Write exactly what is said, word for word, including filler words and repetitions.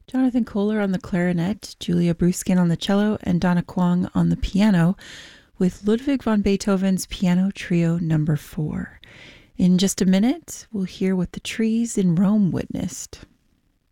Jonathan Kohler on the clarinet, Julia Bruskin on the cello, and Donna Kwong on the piano, with Ludwig van Beethoven's Piano Trio number four. In just a minute, we'll hear what the trees in Rome witnessed.